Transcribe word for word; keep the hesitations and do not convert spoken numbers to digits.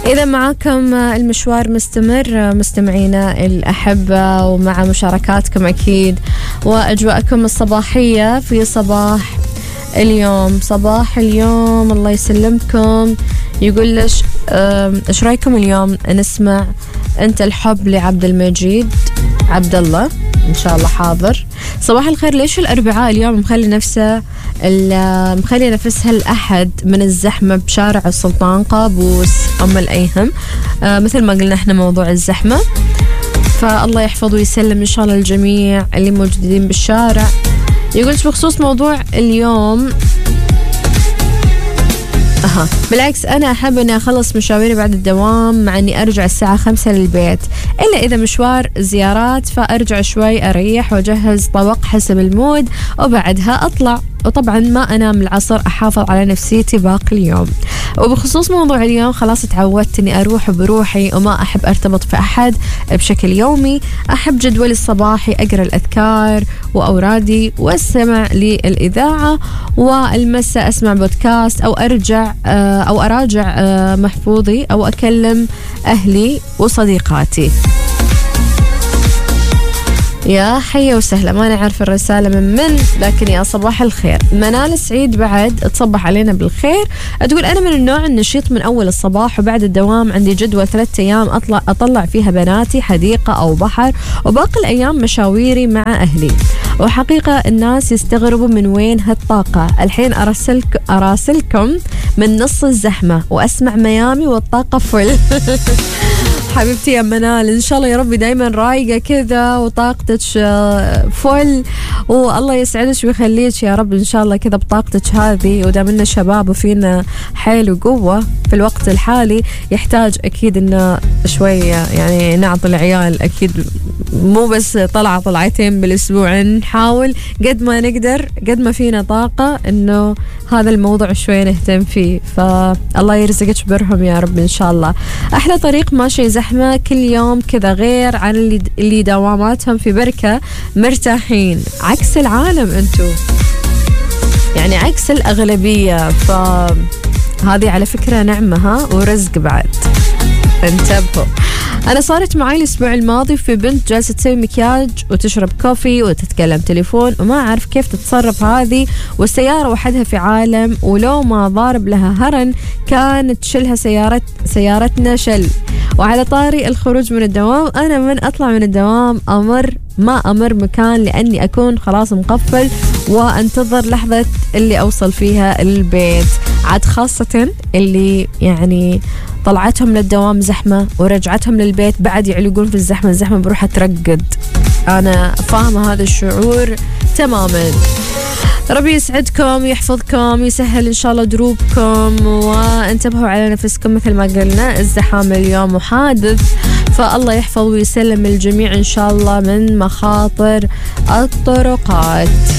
إذا معاكم المشوار مستمر مستمعينا الأحبة، ومع مشاركاتكم أكيد وأجواءكم الصباحية في صباح اليوم. صباح اليوم الله يسلمكم. يقول لش إيش رأيكم اليوم نسمع أنت الحب لعبد المجيد عبد الله؟ إن شاء الله حاضر. صباح الخير. ليش الأربعاء اليوم مخلي نفسه مخلي نفسها الأحد من الزحمة بشارع السلطان قابوس أم الأيهم؟ آه مثل ما قلنا احنا موضوع الزحمة، فالله يحفظ ويسلم إن شاء الله الجميع اللي موجودين بالشارع. يقولش بخصوص موضوع اليوم، أها بالعكس أنا أحب أني أخلص مشاويري بعد الدوام، مع أني أرجع الساعة خمسة للبيت، إلا إذا مشوار زيارات فأرجع شوي أريح وأجهز طبق حسب المود وبعدها أطلع. وطبعا ما أنام العصر، أحافظ على نفسيتي باقي اليوم. وبخصوص موضوع اليوم خلاص تعودت أني أروح بروحي وما أحب أرتبط في أحد بشكل يومي. أحب جدولي الصباحي، أقرأ الأذكار وأورادي واستمع للإذاعة، والمساء أسمع بودكاست أو أرجع أو أراجع محفوظي أو أكلم أهلي وصديقاتي. يا حيا وسهلا، ما نعرف الرسالة من من، لكن يا صباح الخير. منال سعيد بعد تصبح علينا بالخير، تقول أنا من النوع النشيط من أول الصباح، وبعد الدوام عندي جدول ثلاثة أيام أطلع أطلع فيها بناتي حديقة أو بحر، وباقي الأيام مشاويري مع أهلي. وحقيقة الناس يستغربوا من وين هالطاقة. الحين أرسلك أراسلكم من نص الزحمة وأسمع ميامي والطاقة فل. حبيبتي يا منال، إن شاء الله يا ربي دايما رايقة كذا وطاقتك فل، والله يسعدك ويخليك يا رب إن شاء الله كذا بطاقتك هذه. ودامنا شباب وفينا حيل وقوة في الوقت الحالي، يحتاج أكيد إنه شوية يعني نعطي العيال أكيد مو بس طلعة طلعتين بالأسبوع، نحاول قد ما نقدر قد ما فينا طاقة إنه هذا الموضوع شوية نهتم فيه. فالله يرزقك برهم يا رب إن شاء الله. أحلى طريق ماشي زحمة كل يوم كذا، غير عن اللي, اللي دواماتهم في بركة مرتاحين عكس العالم انتو، يعني عكس الأغلبية. فهذه على فكرة نعمة ها ورزق بعد، انتبهوا. أنا صارت معي الأسبوع الماضي في بنت جالسة تسوي مكياج وتشرب كوفي وتتكلم تليفون، وما أعرف كيف تتصرف هذه، والسيارة وحدها في عالم، ولو ما ضارب لها هرن كانت تشلها سيارة سيارتنا شل. وعلى طاري الخروج من الدوام، أنا من أطلع من الدوام أمر ما أمر مكان لأني أكون خلاص مقفل وأنتظر لحظة اللي أوصل فيها البيت، عاد خاصة اللي يعني طلعتهم للدوام زحمة ورجعتهم للبيت بعد يعلقون في الزحمة الزحمة بروح أترقد. أنا فاهمة هذا الشعور تماما. ربي يسعدكم ويحفظكم ويسهل إن شاء الله دروبكم، وانتبهوا على نفسكم مثل ما قلنا الزحام اليوم محادث، فالله يحفظ ويسلم الجميع إن شاء الله من مخاطر الطرقات.